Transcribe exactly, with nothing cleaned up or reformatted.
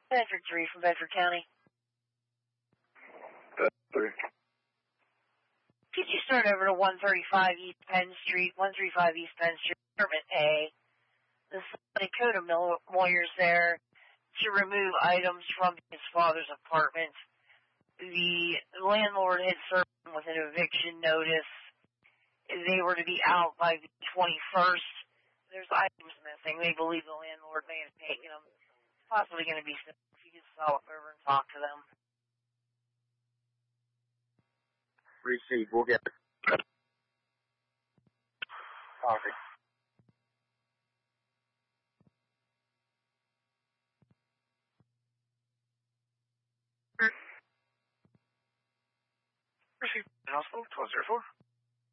Bedford three from Bedford County. Bedford three. Could you start over to one thirty-five East Penn Street, one thirty-five East Penn Street, apartment A. The Dakota lawyers there to remove items from his father's apartment. The landlord had served him with an eviction notice. They were to be out by the twenty-first. There's items missing. They believe the landlord may have taken them. It's possibly going to be simple if you can stop over and talk to them. Receive. We'll get it. Copy. Receive. Hospital, twelve oh four.